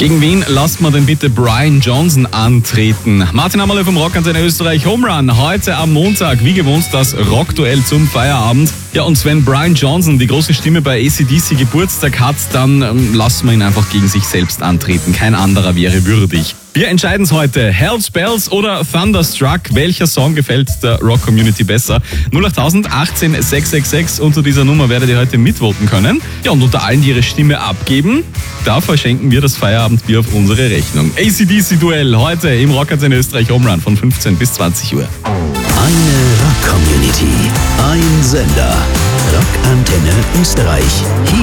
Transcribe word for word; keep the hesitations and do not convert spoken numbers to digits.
Gegen wen lasst man denn bitte Brian Johnson antreten? Martin Hammerle vom Rockantenne Österreich Home Run. Heute am Montag, wie gewohnt, das Rockduell zum Feierabend. Ja, und wenn Brian Johnson, die große Stimme bei A C D C, Geburtstag hat, dann ähm, lassen wir ihn einfach gegen sich selbst antreten. Kein anderer wäre würdig. Wir entscheiden es heute. Hell's Bells oder Thunderstruck? Welcher Song gefällt der Rock-Community besser? null acht tausend achtzehn sechs sechs sechs. Unter dieser Nummer werdet ihr heute mitvoten können. Ja, und unter allen, die ihre Stimme abgeben, da verschenken wir das Feierabendbier auf unsere Rechnung. A C D C-Duell heute im Rockantenne Österreich Home Run von fünfzehn bis zwanzig Uhr. Eine Rock-Community, ein Sender. Rockantenne Österreich. Hier